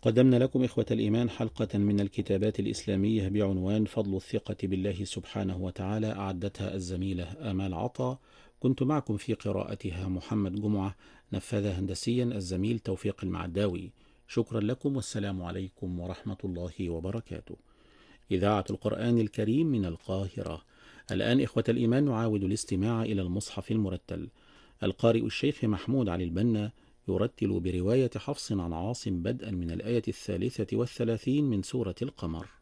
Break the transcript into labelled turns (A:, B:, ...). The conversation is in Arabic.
A: قدمنا لكم إخوة الإيمان حلقة من الكتابات الإسلامية بعنوان فضل الثقة بالله سبحانه وتعالى، أعدتها الزميلة آمال عطا. كنت معكم في قراءتها محمد جمعة، نفذها هندسيا الزميل توفيق المعداوي. شكرا لكم والسلام عليكم ورحمة الله وبركاته. إذاعة القرآن الكريم من القاهرة. الآن إخوة الإيمان نعاود الاستماع إلى المصحف المرتل. القارئ الشيخ محمود علي البنا يرتل برواية حفص عن عاصم بدءا من الآية 33 من سورة القمر.